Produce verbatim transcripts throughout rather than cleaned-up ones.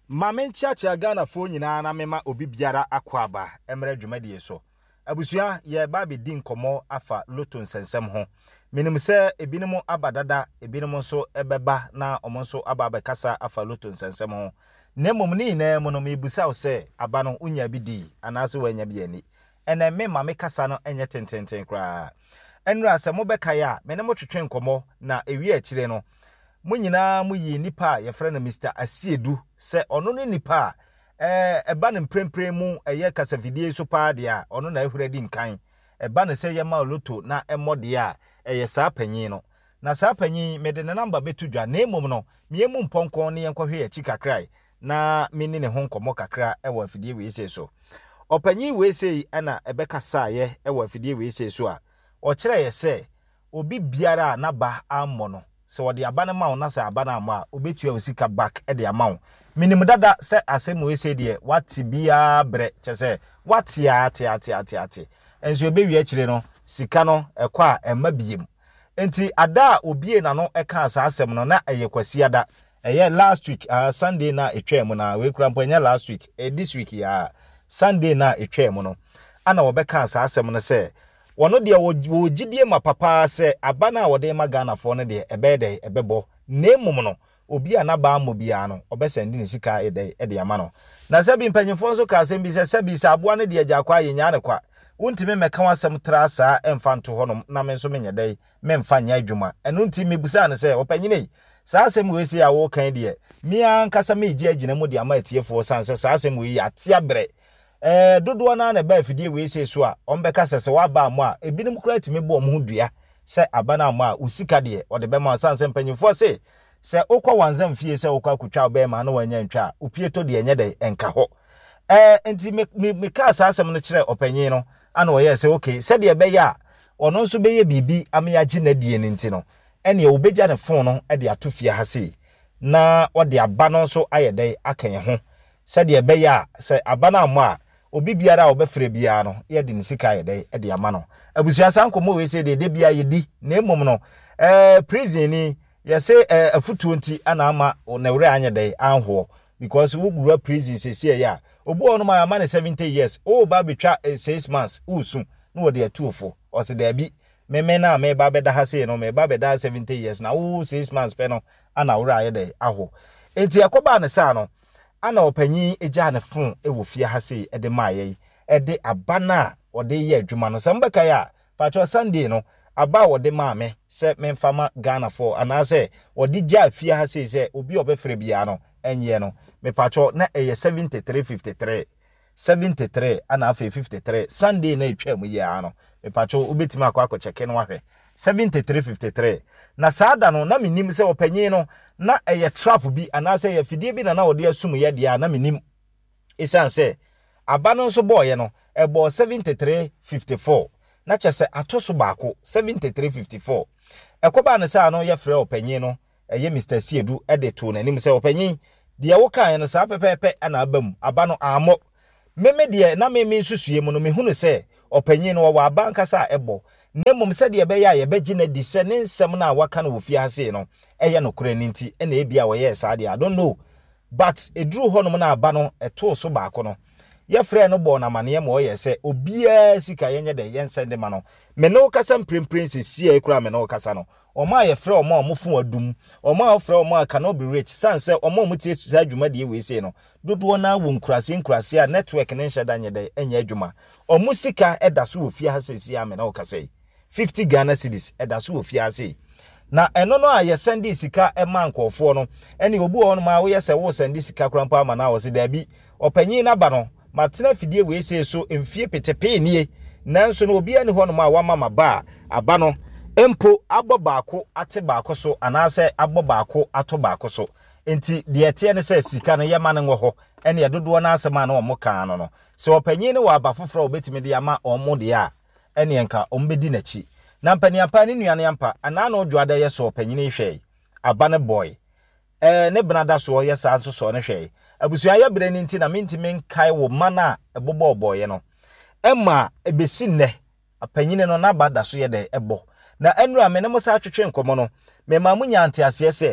Mamen chacha Ghana fo nyina na mema obi biara akwaba emre dwumadie so. Abusua ye ba be din komo afa loto nsensem ho. Minim se ebinim abadada ebinim so ebeba na omonso ababa kasa afa loto nsensem ho. Nemom ni na mo no mebusa wo se aba no unya bi di anase wanya bi ani. Ene me ma me kasa no enye tententen kra. Enra se mo beka ya me ne mo twetwe nkomo na ewi akire no. Munyina muyi nipa ye frɛ no Mister Asiedu se ono ne nipa eh eba ne mprempren mu eye kasa vidie so pa de a ono na ehuredi nkan eba ne se ye ma loto na emode a eye saa panyin no na saa panyin me de ne number betu dwa na emom no me emu mponkon ne yenkɔhwe ya chika krai na meni ne ho nkomo kakra ewa afidie we ise so opanyin we sei ana ebeka saaye ewa afidie we ise so a ɔkyerɛ ye se obi biara na ba ammo no se wode abana ma wo na se abana ma obetua osika back e de ama wo minim dada se asemu we se de wati bia bre chese wati ati ati ati ati enso obewi akire no sika no ekɔ a ema biem enti ada obie na no eka asa asem no na eye kwasi ada eye last week uh, Sunday na etwam na we kura mpanya last week eh, this week ya Sunday na etwam no ana wobeka asa asem no se wono de wo gidie ma papa se abana a wode ma Ghana fo no de ebede ebebo nemum no obi anaba amobia no obesende ne sika ede ede ama no na sabi mpanyimfo nso ka asem bi se sabi se aboa ne de agya kwa yenya ne kwa wontime meka wasem tra saa emfa nto honom na me nso menye dai memfa nya adwuma enu nti mebusa ne se opanyine saa asem we se ya wo kan de mi ankasa me gi agina mu de ama atiefo sanse saa asem we ya tia bre eh dodo na na ba afidie we se so a ombeka sese wa ba mo a ebinim kura timi bo mo dua se abana mo a usika de ode be ma sanse mpanyimfo se se okwa wanzam fie se okwa kutwa be ma na wanya ntwa opie to de enye de enka ho eh enti me me ka asasem no kire opanyin no ana wo ye se okay se de be ya ono nso be ye bibi amya gi na die ni nti no ene obegya ne fon no e de atofie ha se na ode aba no nso ayede akanye ho se de be ya se abana mo a obi biara obefre bia no ye de nsika ye de e de ama no abusua sankomo we se de de bia ye di na emom no eh prison ni ye se eh, afutuo nti ana ama na wure anya de anho because we grew up prison se se ya obu ono ma ama ne seventy years o ba betwa eh, six months usu no wo de atuofo o se da bi meme na me ba beda ha se no me ba beda seventy years na o six months pe no ana wure anya de aho enti yakoba ne sa no ana opanyin eja ne fon e wo fie ha sei e de maaye e de abana o de ye adwuma no sambeka ya pacho Sunday no aba wo de maame se memfama Ghana for anase o de ja fie ha sei se obi obefre bia no enye no me pacho na eye seventy-three fifty-three seventy-three ana afa fifty-three Sunday na etwam ya no me pacho obetima akwa akocheke no ahwe seventy-three fifty-three na saada no na minim se opanyin no na eye trap bi anase ye fidie bi na na ode asum ye dia na minim isan se aba no so boye no ebo seventy-three fifty-four na chese atoso baako seventy-three fifty-four ekoba ne sa no ye frɛ opanyin no eye Mister Siedu ede to na nim se opanyin de wo kan no sa pepepe ana abam aba no amo meme de na meme susue mu no mehunu se opanyin no wa aba nkasa ebo nemum se de be ya ye be gina di se ne nsem na waka no ofie ase no eye no kora ni nti ena ebia wo ye sa de I don't know but eduru honom na aba no eto so baako no ye frɛ no bo na mane mo ye se obia sika yenye de yen sende ma no me no kasa mprempren se sie kura me no kasa no oma ye frɛ oma omofo adum oma frɛ oma cannot be rich sanse oma omutie sa adwuma de we se no dodo na wo nkurase nkurase a network ne nhyeda nye de enya adwuma omusika eda so ofie ha se sie ame na okasa fifty Ghana cedis eda so ofie ha se na eno no a ye send sika e man nkofo no ene obu on ma wo ye se wo send sika krampa ama na wo se da bi opanyin na ba no matena fidie we se so emfie petepe nie nanso no obi ani ho no ma wa mama ba aba no empo abọ baako ate baako so anase abọ baako ato baako so enti de ete ne se sika no ye ma ne ho ene ye dodo na asema na omo kan no no se opanyin ne wa aba foforo obetimi de ama omo de a ene enka ombedi nachi na mpani apa ne nuane ampa ana na odwada ye so opanyin hwe aba ne boy eh ne benada so ye sa so so ne hwe abusua ya bre ni nti na mentimi nkai wo mana ebobo boy no emma ebesi ne apanyin no na bada so ye de ebo na enura me ne mo sa twetwe nkomo no me ma munya ante ase se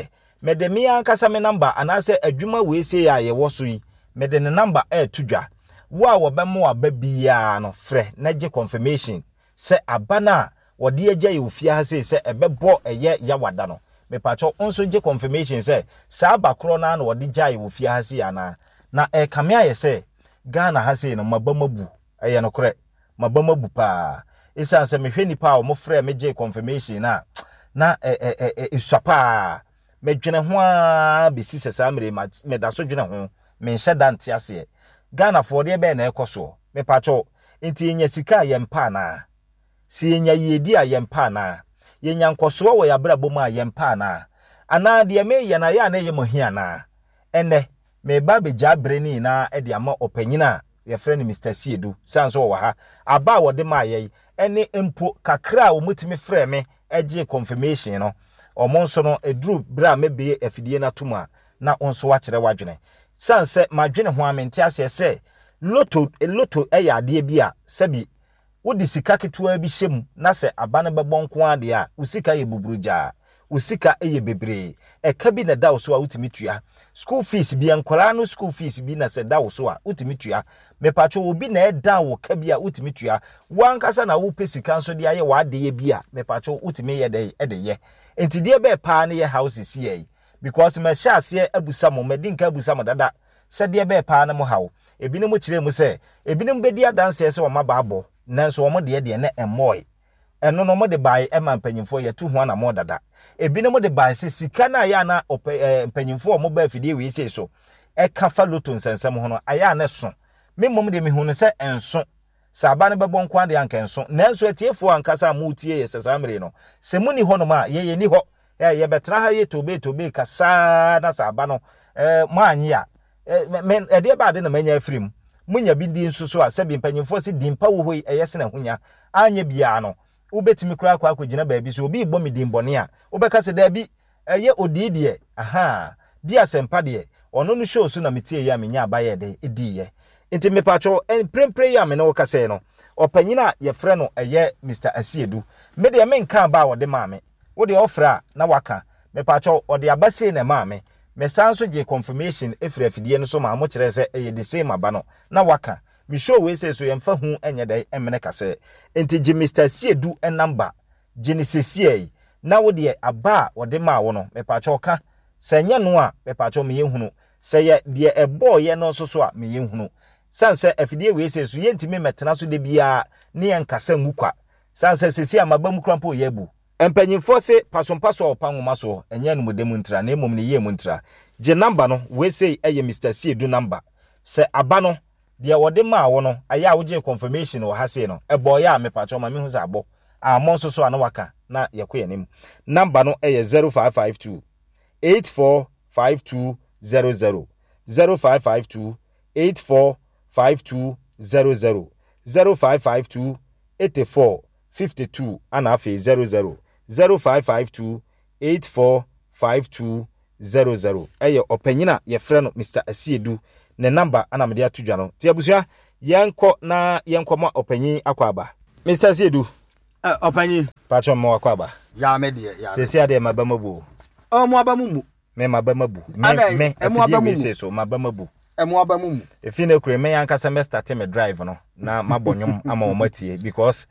me de me ankasa me number anase adwuma we say ya ye wo so yi me de ne number e tudwa wo a wo be mo aba bia no frɛ na gye confirmation se abana wo de agya ye ofia ha sei se ebebo eye ya wada no me pacho onso gye confirmation se sa abakro na na wo de gya ye ofia ha sei ana na e kame aye se Ghana ha sei no mabamabu eye no korɛ mabamabu pa isa se me hwɛ nipa a mo frɛ me gye confirmation na na eh eh eh iswapa me dwene ho a besi sesa mere me da so dwene ho me nhye dante ase Ghana for de be na ekoso me pacho enti enya sika yempa na si enya yedi a yempa na yenya nkoso wo ya brabom a yempa na ana de me ye na ya na ye mohia na ene me ba be ja breni na e de ama opanyina ye frɛ Mister Siedu sanso wo ha aba wo de ma ye ene empo kakra wo mutimi frɛ me eje confirmation no omo nso no edru bra mebe afidie na tuma na onso wa kire wadwene sanse madwene ho amente ase se loto loto eya ade bia sabi wodi sika ketua bi hyem na se abane bebon ko ade a usika ye buburuja usika eye bebre e ka bi na da so a utimi tua school fees bi enkola no school fees bi na se da so a utimi tua me pacho obi na e da wo ka bi a utimi tua wankasa na wo pesika nso de aye wa ade ye bi a me pacho utimi ye de e de ye enti de be pa na ye houses here because me sha ase abusa mo medinka abusa mo dada se de be pa na mo hawo ebinim kire mu se ebinim bedi adanse se o mababo nanso o mo de de na emoy eno no mo de bai e ma mpanyimfo ye tu ho na mo dada ebinim de bai se sika na ya na mpanyimfo mo ba fidie we se so e kafa loto nsensem ho no aya na so memom de me hu no se enso saba ne bebon kwa de anka enso nanso etiefo ankasa mo tie ye sesamre no se muni ho no ma ye ye ni ho eh ye betra ha ye tobe tobe kasa na saba no eh mo anyi a men e de ba de na manya afrim munya bi di nsuso a sebi mpanyimfo se dimpa wo hoi eye se na hunya anya bia no ubetimi kura kwa akogina baabi so obi igbo mi dimbone a ubeka se da bi eye odidie aha di asempa de ono no show so na metie ya menya abaye de ediye enti me pacho en prempre ya me no ka se no opanyina ye frɛ no eye Mister Asiedu me de me nka ba wo de maame wo de ofra na waka me pacho o de abase na maame me sanso je confirmation efra fidie no so ma mo kire se eye the same aba no na waka me show we say so yemfa hu enye dai emene kase enti je Mister Siedu en number genesis na wo de aba wo de ma wo no me pacho ka se nya no a me pacho me yehunu se ye de ebo ye no so so a me yehunu sanse afidie we say so yentimi metena so de bia ne yankasa ngukwa sanse sesi amabam krampo yebu empanyimfo se pasompaso opanwoma so enye no modemu ntra na emom ne ye mu ntra je number no we say eye Mister Siedu number se aba no de wode ma wo no aya wo je confirmation wo ha se no ebo ya me pacho ma me hu za abo a mo so so anwaka na yekoye nim number no eye zero five five two eight four five two zero zero zero five five two eight four five two zero zero zero five five two eight four five two and afi zero zero zero five five two eight four five two zero zero eye opanyina ye frɛ no Mister Asiedu ne number ana me de atudwa no ti abusua yenko na yenko ma opanyin akwaba Mister Asiedu eh opanyin patcho mo akwaba ya me de ya sesi ade mabamabu o mo abamumu me mabamabu me me afidie se so mabamabu emu abamumu efi na kure me yanka semester te me drive no na mabonyom ama o matie because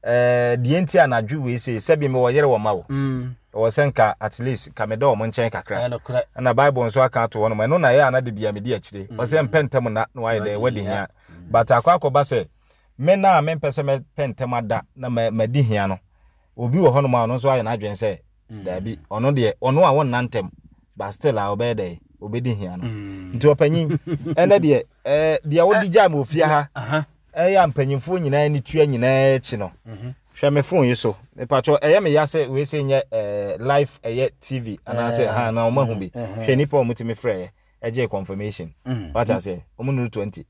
eh die enti anadwu we se sebi me wo yere wo mawo mm o senka at least ka me do mo nchen kakra na bible nso aka to wono no na ye anade bia me di akire o se mpentem na no aye de wadi hia but akwa akoba se me na me mpese me pentem ada na me di hia no obi wo hono ma no nso aye na adwen se da bi ono de ono a won nantem but still a obede obedi hia no nti opanyin ene de eh dia wodi jam ofia ha eh ya mpanyimfo nyina ni tua nyina echi no hwe me phone yiso me pacho eh me yase we se nye eh live eh T V ana se ha na o mahu bi hwe ni pa o mutimi frɛ eje confirmation what I say o mu twenty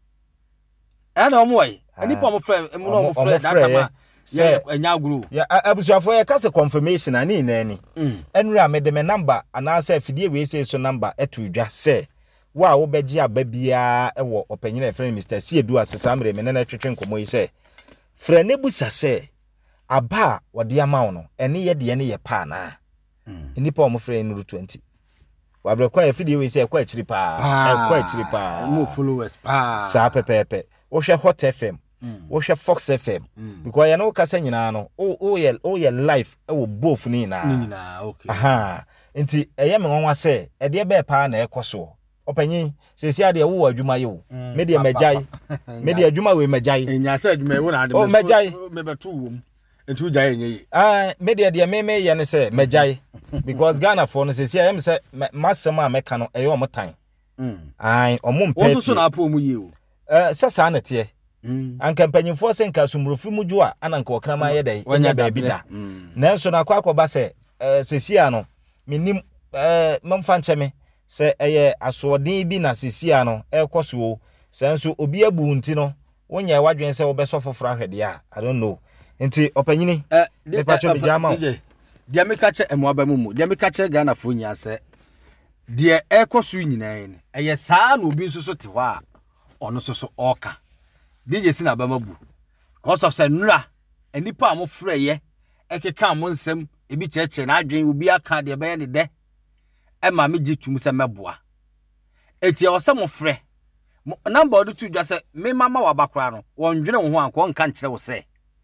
eh na o mu wai ani pa mo frɛ mu no mo frɛ da kama se enya guru ya abusuafo ya kase confirmation ani na ani enura me de me number ana se fidie we se so number etu dwa se wa wo beji aba bia e wo opanyina e friend Mister Siedu asesamre me na twetwe nkomo yi se frɛ ne busa se aba wode ama wo no ene ye de ne ye pa na enipa o mo frɛ nuru twenty wabreko ya fidi we say kwa chiri pa kwa chiri pa mo followers pa sa pepepe wo hwe Hot F M wo hwe Fox F M because ya no kasa nyina no o o ye o ye live e wo both ni na ni na okay aha nti eye me wonwa say e de be pa na ekoso opanyin sesi ade wo adwuma yo media majai media adwuma we majai enya say adwuma wo na ade o majai me betu wo ntu jai enye ah media de me me ye ne say majai because Ghana for no sesi am say masem a meka no e yo motan mm ai omum pe wo so na apo mu ye o eh sesa na te anka mpanyimfo se nka sumrofi muju a ananka okrama ye dai enya ba bi da nanso na akwa se eh sesi a no minim eh memfa ncheme se eye asoden bi na sesi a no ekoso senso obi abu nti no wonya wadwen se obeso foforo ahwede a I don't know nti opanyini eh me pacho bi jama dia me ka che emuaba mumu dia me ka che Ghana fo nya se dia ekoso nyina ni eye saa na obi nso so te ho a ono so so oka D J sina bamabu because of senra enipa mo freye ekeka mo nsem ebi cheche na adwen obi aka de be ne de e ma me gitum se meboa eti e wose mo frɛ number do tu dwa se me mama wa bakra no wondwene wo ho anko nka nkire wo se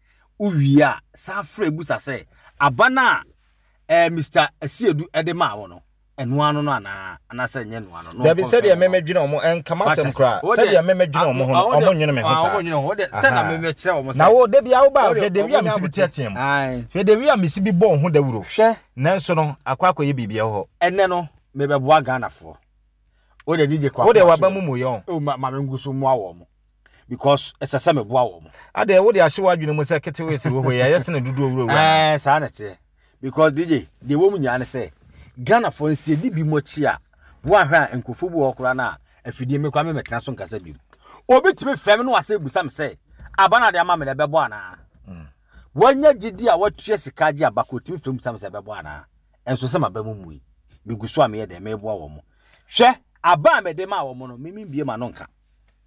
uwi a sa frɛ busa se abana eh Mister Asiedu edema wo no enu ano no ana ana se nye no ano no da bi se de memedwene omo enkamasem kra se de memedwene omo ho omo nwene me ho sa omo nwene ho de se na memekire omo se na wo de bia wo ba hwe de wi amisi bi tietiem hwe de wi amisi bi bon ho dawuro hwe nanso no akwa akoye bibia ho enne no mebeboa Ghana fo wo de D J kwa wo de waba mu mu yo o ma me nguso mu awo mo because esa se meboa wo mo ade wo de ahye wadwene mu se kete we se wo ho ya yese na dudu owuro owura eh sa na te because D J de wo mu nya ne se Ghana for nsi di bi mo chi a wo ahwa enkofo bu okura na afidie me kwa me metena so nkasa bi obi timi fem no ase busa me se abana de ama me de bebo ana wanya gidi a watue sika gi abako timi fem busa me se bebo ana enso se mabamu mui biguso a me ye de me bo wo mo hwe aba me de ma wo mo no mimi bie ma no nka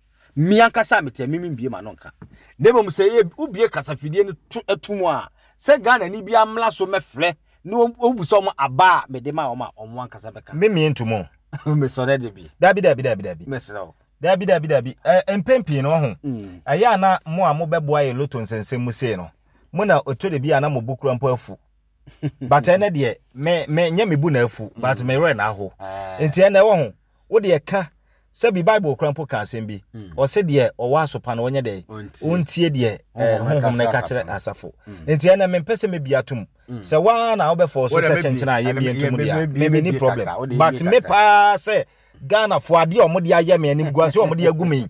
mi ankasa me te mimi bie ma no nka debo mu se ye ubie kasa fidie no atumu a se Ghana ni bia mla so mefle no obuso mo aba me de ma o ma omo ankasa beka mimi entumo me so de bi dabi dabi dabi dabi me so dabi dabi dabi eh empempi no ho aya na mo a mo beboa ye loto nsensem mu sei no mo na oto de bia na mo bukura mpo afu but ene de me me nya me bu na afu but me re na ho enti ene wo ho wo de ka se bi Bible krampo ka asem bi o se de o wa so pa na onye de ontie de honhom na ka kire asafo enti ene me mpese me biatum se wa na obefo so se chenchena ye mi entum dia me me ni problem but me pa se Ghana fo ade o mo de aye me anim guase o mo de agumi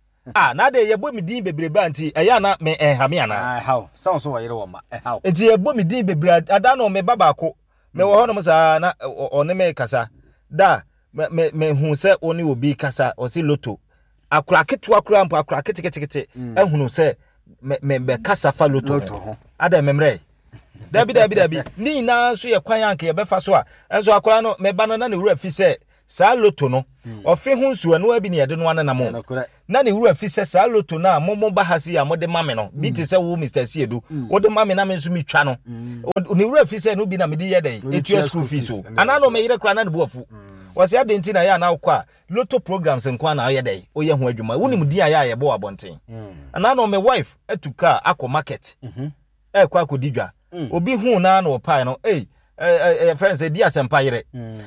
ah na de ye bo mi din bebrebe anti eya na me ehame ana ah how so so yere wo ma eh how enti ye bo mi din bebre ada no me baba ko me wo ho no sa na o ne me kasa da me me hu se oni obi kasa o si loto akura ketu akura mpo akura ketekete ehunu se me me be kasa fa loto ho ada memre dabi dabi dabi ni na so ye kwan anke ye be fa so a enso akura no me ba no na ne wura fi se sa loto no ofi hu nsu anu abi ne ye de no ana na mo na ne wura fi se sa loto na momo bahasi ya mo de mame no bi ti se wo Mister Asiedu wo de mame na me nso mi twa no ne wura fi se no bi na me de ye dey etua school fees so ana no me yire kra na ne bo afu wasi adenti na ya na akwa loto programs nkwa na ye dey oye ho adwuma wonim di aya ye bo abonten ana no me wife etuka akọ market eh kwa akodidwa obi hu na na opai no eh eh friends e di asempa yire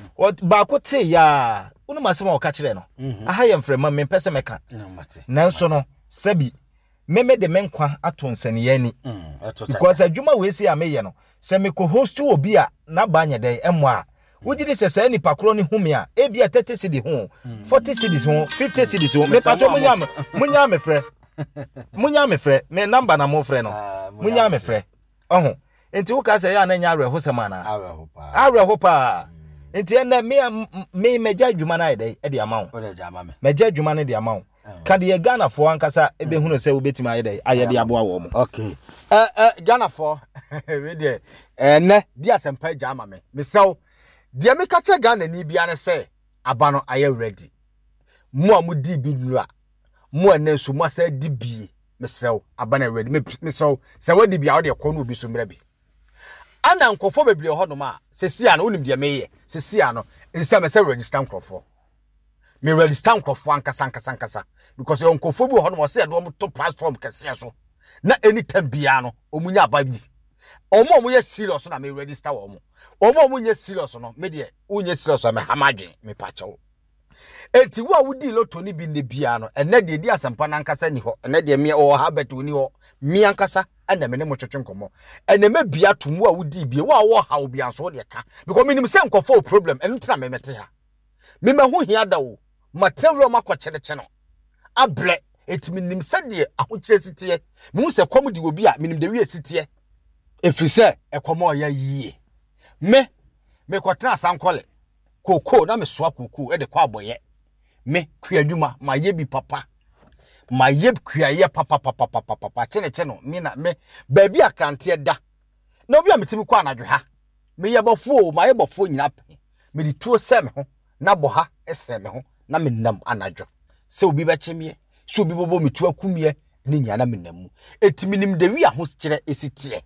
ba ko te ya unu masema o ka kire no aha ye mfrema me pese meka nanso no sabi meme de menkwa ato nsane yani because adwuma we si ameye no se me ko host obi a na ba nya dey emo a wujidi se se ni pakro ni humi a e bia thirty cedi ho forty cedis ho fifty cedis ho me pato munya me munya me frɛ munya me frɛ me number na mo frɛ no munya me frɛ oho enti wo ka se ya na nya awe ho sema na awe ho pa awe ho pa enti na me me meja adwuma na ide e de amawo o de jama me meja adwuma na de amawo ka de Ghana fo ankasa ebe hunu se wo betima ide aye de aboa wo mo okay eh eh Ghana fo we de eh ne di asempa jama me me sew de me ka che Ghana ni bia ne se aba no aye ready mo amu di bi nura mo ene so mo sa di bi me sew aba na ready me sew se wadi bia wo de ko no obi so mra bi ana nkofo bebre ho no ma se sia no unim de meye se sia no say me say register nkrofo me register nkrofo ankasa ankasa ankasa because e nkrofo bi ho no say do to platform kese so na anytime bia no omunya aba bi omo omo ye serious na me register wo omo omo omo nye serious no me de unye serious me hamadwen me pacho enti wo a wudi loto ni bi ne bia no ene de di asempa na ankasa ni ho ene de me o habet ni ho mi ankasa ene me ne motwetwe nkomo ene me bia to mu a wudi bia wo a wo ha obi anso de ka because minim se nkofo problem eno tena me mete ha me me ho hia da wo material makwakyere kye no abre eti minim se de ahokyere sitie me hu se kom de obi a minim de wi sitie efrise ekomo ya yie me me kwatena asankole koko na me soa koko e de kwa aboye me kuadwuma ma ye bi papa ma ye kuaye papa papa papa papa chene cheno me na me baabi akante da na obi a metimi kwa anadwe ha me ye bofo ma ye bofo nyina pe me di tuo se me ho na bo ha ese me ho na me nam anadwo se obi ba chemie se obi bobo me tu akumie ni nya na me namu etimi nim de wi a ho kire esitie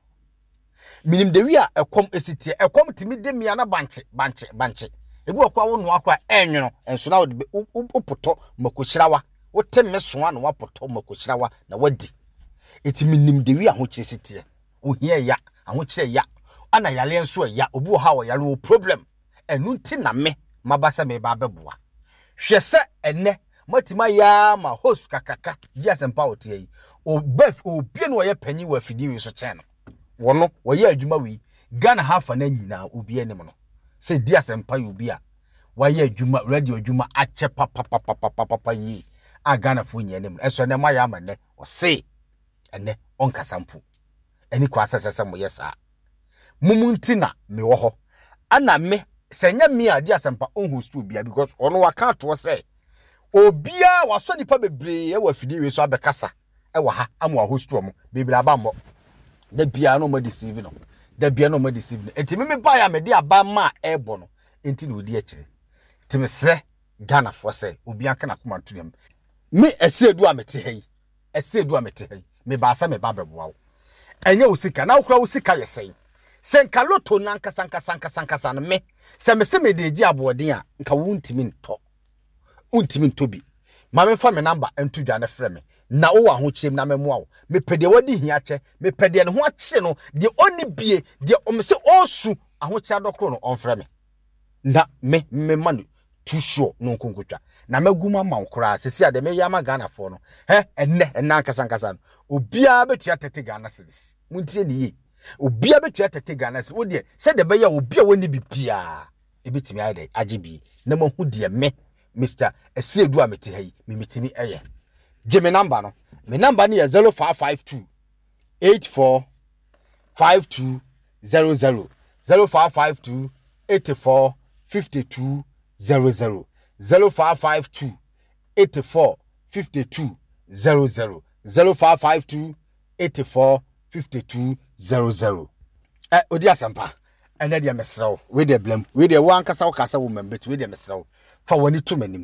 minim de wi a ekom esitie ekom timi de mia na banche banche banche ebi okwa wo no akwa enwono enso na wo de upoto makohyirawa wo temme soa na wapoto makohyirawa na wadi etimi nim de wi a ho kire esitie ohia ya aho kire ya ana yale enso ya obi wo ha wo yale wo problem enu nti na me mabasa me ba beboa hwese enne matima ya ma host kakaka yes empower tie o bef o bie no ye panyi wa fidi wi so chen wono wo ye adwuma wi Ghana hafa na nyina obi anim no se dia sempa yu bi a wa ye adwuma radio adwuma ache papa papa papa papa yi a Ghana fo nyina anim eso ne ma ya ma ne o se ene onka sampu eni kwa asese mo yesa mumuntina me wo ho ana me senya me a dia sempa on host obi a because ono waka to say obia waso nipa bebre e wa fidi we so abekasa e wa ha amwa host mo bebre abambo da bia no ma deceive no da bia no ma deceive no enti me ba ya me de aba ma ebo no enti no di akire ti me se Ghana fo se obi anka na koma tunem me esiedu amete hai esiedu amete hai me ba sa me ba beboa enye usika na okura usika yesen senka loto nanka sanka sanka sanka san me se me se me de gi aboden a nka wuntimi nto untimi ntobi ma me fa me number entu dwa na frɛ me na wo wa ho kyem na me moa wo me pede wadi hia kye me pede ne ho akye no de oni bie de o se osu aho kye adokro no on frɛ me na me me manu too sure no nkonkotwa na maguma ma nkora sisi ade me yama Ghana fo no he enne enna nkasa nkasa no obia betua tete Ghana cities muntie ne yi obia betua tete Ghana cities wo de se de be ya obia woni bibia ebetimi ade agibi na mahu de me Mister Esiedu amete hai mimitimi eye Jimmy number no me number ni zero five five two eight four five two zero zero zero five five two eight four five two zero zero zero five five two eight four five two zero zero zero five five two eight four five two zero zero eh odi asampa ene de mesrew we de blem we de wan kasa wo kasa wo membet we de mesrew fa wani to manim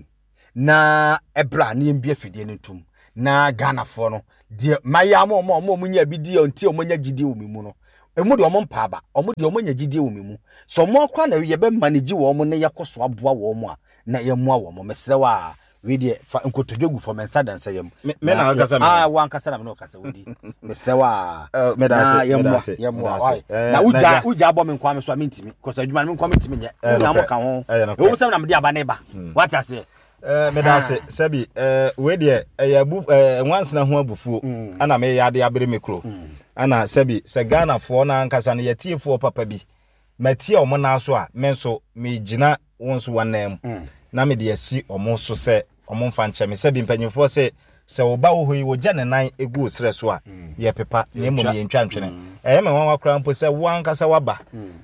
na ebra na yembia fidie ne ntum na Ghana fo no de maya mo mo mo munya bidie onti omonya gidie omimu no emu de omo mpa aba omo de omonya gidie omimu so mo akwa na ye be manage wo mo ne yakoso aboa wo mo a na ye mo wo mo mesrewa we de fa nkotodwogu fo mensa dansa yem me na kasa me ah wan kasa na me no kasa wodi mesrewa me da se ye mo ye mo na uja uja abo me nkwa me so amintimi kosa adwuma me nkwa mentimi nye na mo ka ho e wo sem na me de aba na ba what I say eh me da se sabi eh we de eh abu eh once na ho abufuo ana me ya de abere mekro ana sabi se Ghana fo na nkasa na yetiefo papa bi matie omo na so a me so me gina wonso wanam na me de asi omo so se omo mfa nche me sabi mpanyimfo se se oba wo hoyi wo jane nan egu osre so a ye pepa na emu ye ntwa ntwene eh me wan wakra mpo se wan kasa waba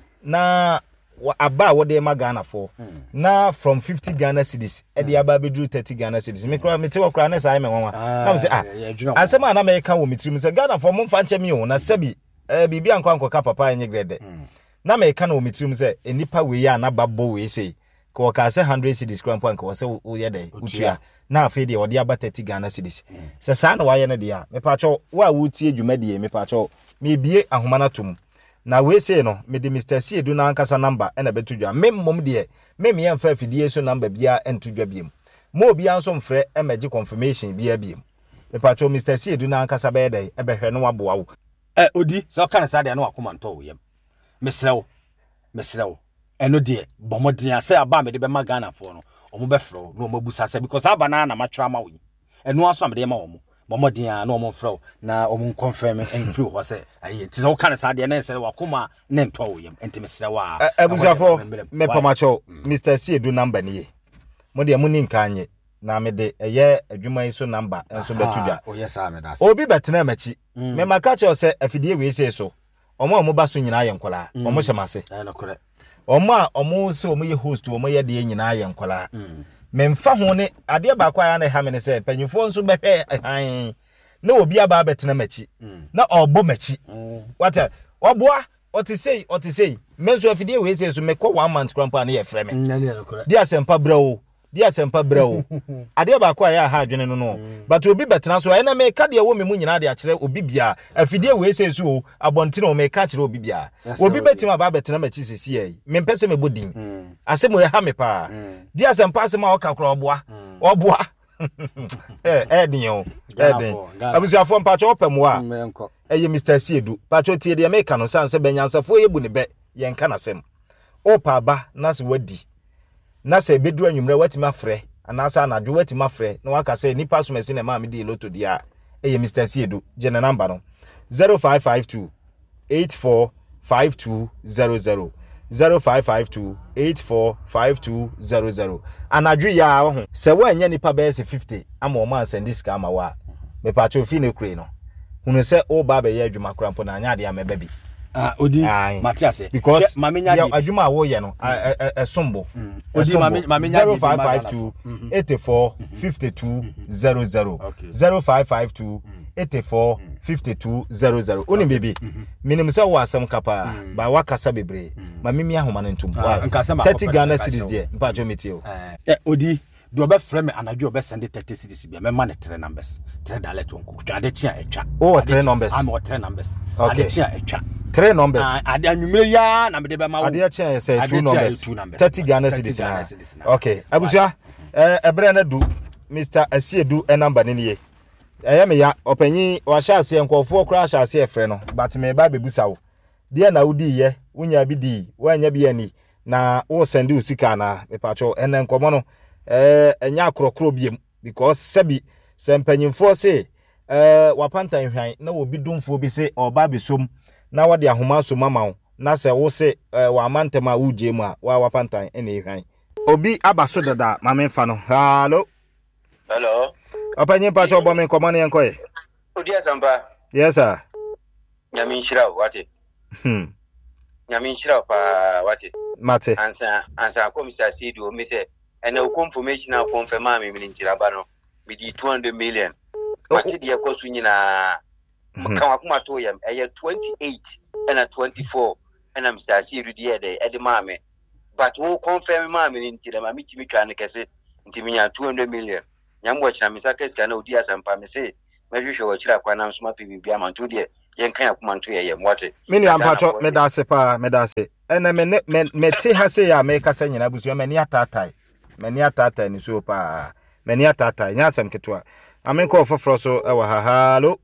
na aba wo de ma Ghana fo na from fifty Ghana cedis e de aba bedru thirty Ghana cedis me kra me te wakra na sai me wan na me se ah asema na me ka wo mitrim se Ghana fo mo mfa nche me wo na sabi eh bibia nkwa nkwa papa enye grade na me ka na wo mitrim se enipa we ya na babbo we sei ko ka se one hundred cedis kra mpo anka wo se wo ye de utua na afi de odi aba thirty Ghana cedis se sa na wa ye ne de a me pa cho wa wutie dwuma de me pa cho me bie ahoma na tom na we say no me de Mister Siedu na ankasa number e na betu dwa me mom de me me yemfa afidie so number bia entu dwa biem mo bia nso mfrɛ e magi confirmation bia biem me pacho Mister Siedu na ankasa be dey e behwe no waboa wo eh odi so kana sa de na wakoma nto wo yem mesrew mesrew eno de bomoden ase aba me de be magana fo no omo be fro no omo busa se because aba na na matwa ma wo eno aso am de ma wo momoden a na omo fro na omo confirm en free ho se ayi ti so kana sa de na se wakoma ne nto wo yem enti mesrew a abusafo me pamacho Mister Siedu number ni mo de mo ni nkanye na me de eye adwuma iso number enso betu dwa o yes a me da obi betena machi me maka che o se afidie we se so omo omo ba so nyina ye nkola omo hyemase eh no kore omo a omo se omo ye host omo ye de nyina ye nkola me mfa ho ne ade ba kwa ya na ha me ne se panyufo nso behwe han na obi aba betena machi na obo machi what oboa oti sei oti sei menso afidie we se so me ko one month krampa na ye frɛ me no kore dia sempa brawo dia sempa brawo ade ba kwa ya ha adwene no no but obi betena so ena me ka de wo me mu nyina de akere obi bia afidie we se so abonte no me ka akere obi bia obi betima ba betena machi sisi yi me mpese me bodin asemo ye ha me pa dia sempa asema o ka kro oboa oboa eh eh dinyo eh din abusuafo mpacho opemu a eye Mister Siedu pacho tie de me ka no sanse benyansafo ye bu ne be ye nka nasem opa ba na se wadi na se bedru anwumre watima frɛ anasa anadwo watima frɛ na waka se nipa so mesi na ma me di loto dia eye Mister Siedu gene number no zero five five two eight four five two zero zero zero five five two eight four five two zero zero anadwo ya ho se wa nya nipa be se fifty ama o ma send diska ama wa me pa cho fi ne kure no hunu se o ba be ya adwuma krampo na anya ade ameba bi ah odi Matias because ya adwuma wo ye no esombo odi mame nya zero five five two eight four five two zero zero zero five five two eight four five two zero zero oni baby minim se wo asem kapa ba wakasa bebre mame mi ahoma ntum thirty Ghana cedis there mpa jo metie o eh odi do be frame anadwo be send thirty cedis bia me man three numbers three dialect won ko ade chia etwa oh three numbers am three numbers ade chia etwa three numbers ade anwumre ya na me de be ma wo ade chia say two numbers thirty Ghana cedis okay abusua eh ebre na du Mister Asiedu e number ni ye eh me ya opanyi wa sha ase nkofo kra sha ase efre no but me ba bebusa wo de na wudi ye wunya bi di wanya bi ani na wo send usika na me pacho enen komo no eh enya akrokro biem because sabi sempanyimfo se eh wapantan hwan na obi dumfo bi se oba besom na wode ahoma so mama wo na se wo se wa amantema wuje mu a wa wapantan ene hwan obi abaso dada mamemfa no hallo hello opanyi pacho bo me komo ne enkoe odi asamba yes sir nyami nshira wate hmm nyami nshira pa wate mate ansa ansa ko Mister Siedu me se and no confirmation na confirm am me ntira ba no me di two hundred million mate de yakosu nyina kan akoma to yam eye twenty-eight and twenty-four and am Mister Siedu de de e de ma me but who confirm ma me ntira ma me timi twa ne kese ntimi nya two hundred million nyambo china misaka ska na odi asampa me se me hwehwe wo chira kwa na nsoma P B B amanto de yen kan akoma nto ye yem wate mini ampacho me da se pa me da se ene me me me ti ha se ya me kasa nyina busu me ni atatai me ni atatai ni so pa me ni atatai nya asem ketwa amen ko foforo so e wa ha hallo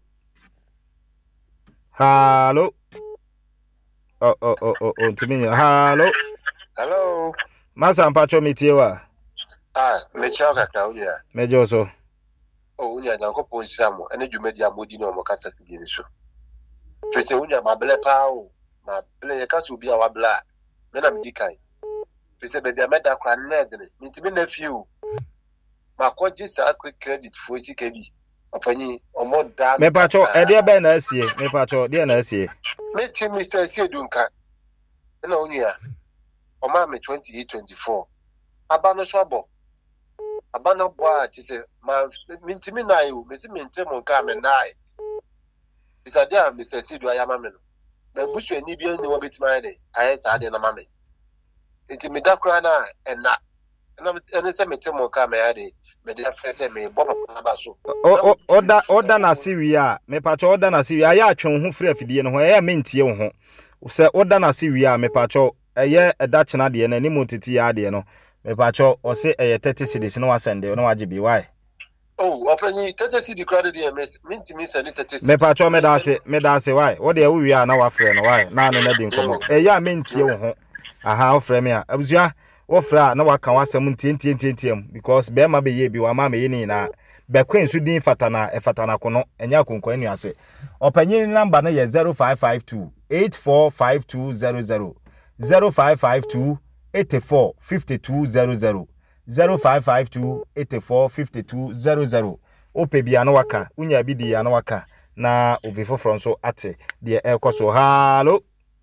hallo oh oh oh oh oh timi hallo hello masa ampacho mitiewa ah me chaka taulia me joso oh unya nyanko ponsiamo ene dwumadi amodi na omo kasa fidie so twese unya mabele pa o mabele kasa obi a wabla me na mdikai twese be bia meda kwa nedre mintimi na fiu makoji sa credit for sikabi opanyi omo da me pacho e de be na asie me pacho de na asie me ti Mister Siedu nka na unya oma me twenty-eight twenty-four abano so abo abano bo a chise ma mintimi na yo me si mintimo nka me nai bisa dia Mister Siedu ayama me no na busu ani bi ni wo betima de aye sa de na mame enti me da kra na ena na ene se metimo nka me ade me de afese me bo papa na baso o oda oda na siwi a me pacho oda na siwi aya atwen ho frɛ afidie no ho aya mentie wo ho se oda na se wi a me pacho eye eda chena de na ni motiti ya de no me pacho o se eye thirty cedis no wasende no waje bi why oh openyi thirty cedi credit here minti mi send thirty cedi me pacho me da se me da se why wo de wo wi a na wa frɛ no why na no na de nkomo eye a mentie wo ho aha wo frɛ me a abusua wo frɛ na waka wasɛm ntie ntie ntie ntie because be ma be ye bi wa ma me ni na be kwen su din fatana e fatana kono enya konkon anu ase opanyin number no ye zero five five two eight four five two zero zero zero five five two eight four five two zero zero zero five five two eight four five two zero zero ope bia no waka unya bi di ya no waka na obi foforo nso ate de ekoso hallo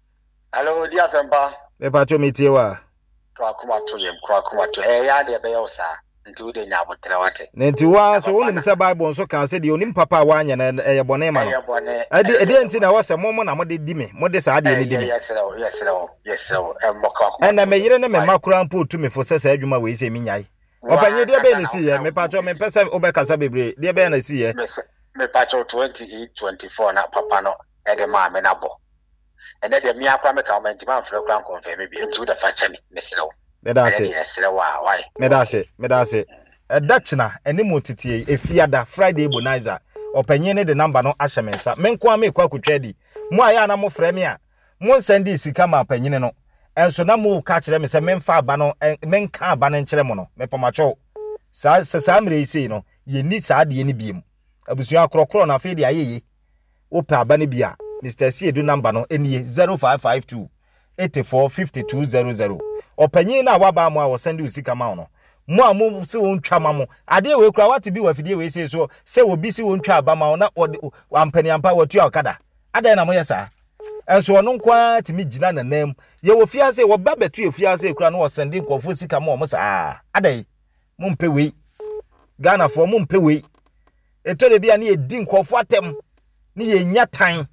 hello dia sempa me pacho metie wa kwa kuma to yem kwa kuma to eh ya de be yo sa nti de nya botre wate nti wa so wonim se bible nso kan se de onim papa wa anya na eye bone ma no ade ade nti na wose mo mo na mo de di me mo de sa ade ni di me yes no yes no yes no e mo kwa kuma na me yire ne me makura mpo tu me fo se sa adwuma we se mi nyai opanye de be na si ye me pacho me pese obekasa bebre de be na si ye me pacho twenty-eight twenty-four na papa no e de ma me na bo and then the me akwa me ka man man frɛ kran confirm me bi nti wo da fa che me mesrew me da se why me da se me da se e dachna ene motitie efiada Friday bonanza opanyin ne de number no ahye me nsa me nko ame kwa akotwadi mo aya na mo frɛ me a mo nsende sika ma panyin no enso na mo ka kyerɛ me sɛ me mfa aba no me nka aba no nkyerɛ mo no me pamacho sa sa mre isi no ye ni sa de ni biem abusua akrokro na fe de ayeye opa aba ne bia Mister Siedu number no enie zero five five two eight four five two zero zero opanyin na waba mo a wo sende usika ma no mo a mo se won twa ma mo ade we kura wate bi wafidie we se so se obi se won twa aba ma na ampani ampa watu akada ade na mo yesa enso ono nkwa timi gina nanam ye wo fiase wo ba betu ye fiase kura no wo sende nkofo sika ma mo sa ade mo mpe we Ghana fo mo mpe we etore bia na ye di nkofo atem ni ye nyatan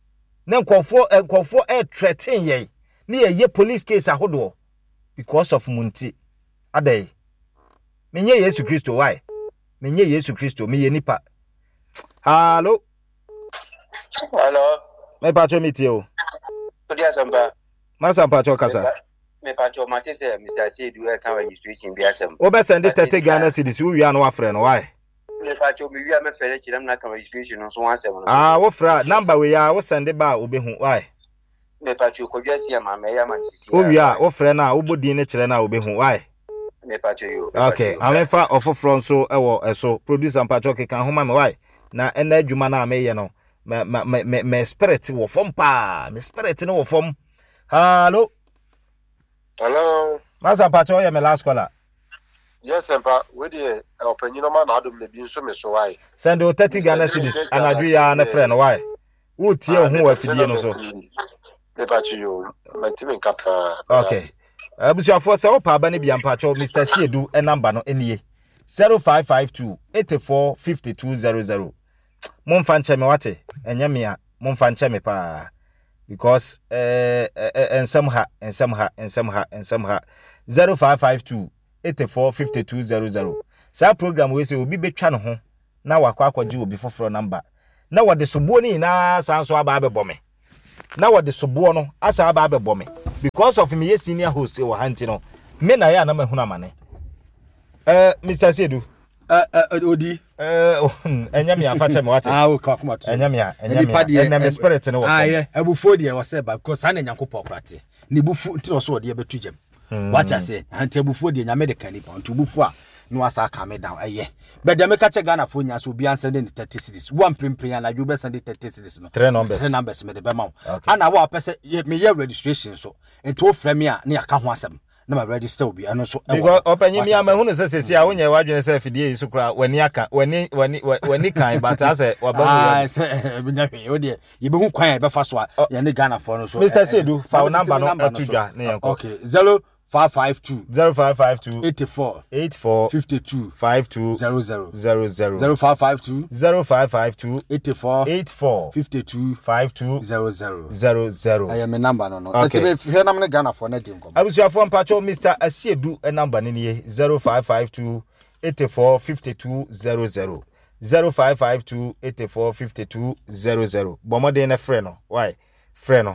na nkofo nkofo e threaten ye ni ye ye police case ahodo because of munti ade menye Yesu Kristo why menye Yesu Kristo me ye nipa hallo hello me pacho metie o dia samba masa pacho kasa me pacho mate se Mister Siedu e kan registration bi asem o be send thirty Ghana cedis wo wi an wa frɛ no why me pacho me wi a me fere kiram na kan registration no so asem no ah wo fra number we ya wo send ba obehu why me pacho ko dwasi ama me ya man sisi o wi a wo frɛ na wo bodin ne kyerɛ na obehu why me pacho yo okay amefa ofofro nso ewo eso producer pacho ke kan homa me why na ena adwuma na ameye no me me me spirit wo fom pa me spirit no wo fom hallo hello masa pacho ya me last caller yes empa we dey opanyin ma na adom na bi nso me so why send o thirty Ghana cedis anadu ya na friend why wo tie ho wa fidie no so me pacho yo my team kapa okay abusuafo se opa aba ne bia mpacho Mister Siedu e number no enie zero five five two eight four five two zero zero momfa nche me wate enye me a momfa nche me pa because eh ensem ha ensem ha ensem ha ensem ha zero five five two eight four five two zero zero sa program we say obi betwa no ho na wakwa akwaje obi foforo number na wode sobuo ni na sanso aba abebo me na wode sobuo no asa aba abebo me because of me senior host e wo hanti no me na ya na mahuna mane eh Mister Siedu eh eh odi eh enya me afa me wate ah o ka kuma to enya me enya me enya me spirit no wo ah yeah ebufo de wo say ba because an nyankopɔ krate ni bufu ntiro so de betu gem what I say anti ebufo de nyame de kanipa nti bufu a no asa ka me down eh but dem ka che Ghana fo nya so bi ansend in thirty cedis one primprin na you be send thirty cedis no three numbers three numbers me de be ma ana wa pese me ye registration so enti o frɛ me a na aka ho asɛm na ma register obi ano so because opanyi mi ama hu ne sese a wonye wadwene se fidie yi so kra wani aka wani wani wani kan but ase waba ah se binya hwe o de ye be hu kwan e be fa so a ye ne Ghana fo no so Mister Siedu fa number no atudwa ne yanko okay zero five five two zero five five two eight four eight four five two five two zero zero zero zero zero five five two zero five five two eight four eight four five two five two zero zero zero zero I am a number no no okay be hwe na me Ghana for na dim kom abusuafo mpacho Mister Siedu e number ne ne zero five five two eight four five two zero zero zero five five two eight four five two zero zero bomode na frɛ no why frɛ no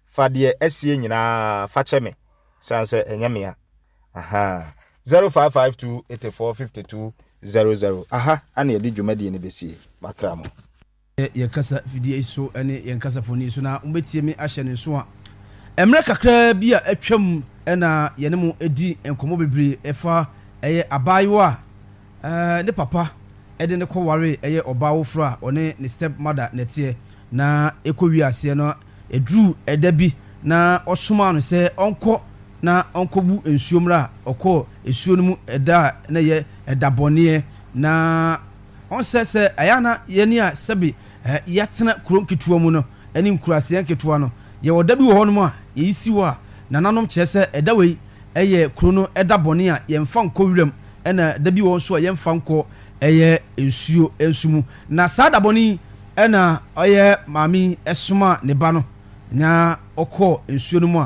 fa de esie nyina fa cheme sanse enyamea aha zero five five two eight four five two zero zero aha ana yedi dwumadi ne besie makramo ye kasa video so ene ye kasa foni so na umbetie me ahye ne so a emre kakra bi a atwam ena ye ne mu edi enkomo bebre efa eye abayiwa eh ne papa ede ne kware eye obawo fra one ne step mother netie na ekowi ase no edru edabi na osoma no se onko na onkobu ensuomra okọ esuo no mu eda na ye edabone na on se se ayana ye ni a sebi yatena krom ketuwa mu no ani nkurase ketuwa no ye wodabi wo hono mu a ye isi wo a na nanom kye se edawei eye krono edabone a ye mfa nko wirem ena dabi wo so ye mfa nko eye ensuo ensumu na sadabone ena oye mami esuma ne ba no nya okọ ensuo no mu a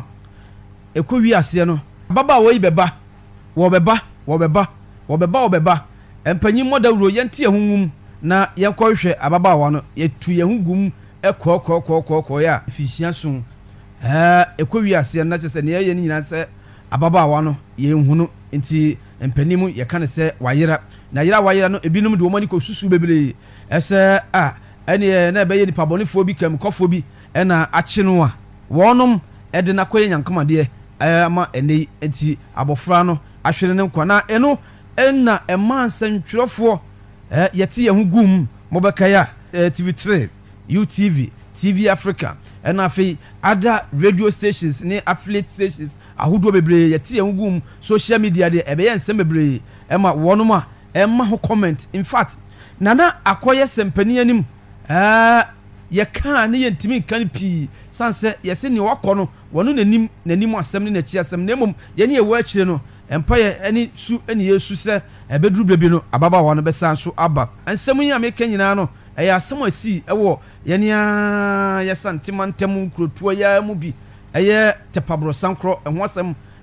ekowi ase no baba wo ibeba wo beba wo beba wo beba wo beba empanyi modawuro yenti ehunwum na yenkɔhwɛ ababa no yetu yehugum ekɔ kɔ kɔ kɔ kɔ ya fisia so eh ekowi ase na kyese ne ye nyina sɛ ababa no yehunu nti empanimu ye kan sɛ wayera na yera wayera no ebinum de omani kɔ susu bebre ɛsɛ a ɛne na ɛbɛyɛ nipa bɔnefo bi kam kɔfo bi ɛna akye no a wɔnom ɛde na kɔyɛ nyankamade ama ene enti abofra no ahwere ne nkwa na eno enna ɛma nsantwerɛfoɔ eh yɛte yɛ ho gum mobɛkaya eh, T V three U T V T V Africa ɛna afei other radio stations ne affiliate stations ahodoɔ bebree yɛte yɛ ho gum social media de ɛbɛyɛ nsɛm bebree ɛma wɔnom a ɛma ho comment in fact nana akɔyɛ sempani anim eh yɛka ne yɛntimi kan pii sanse yɛse ne wakɔ no wɔno nanim nanim asɛm ne n'akyi asɛm na mmom yɛne yɛwɔ akyire no empire ani su ani yesu se ebedru bebi no ababa wa no besa so aba ansem yi ameka nyina no eya asem asi ewo ye nea ye santimantem krotua ya mu bi eye tepabro sankro eho asem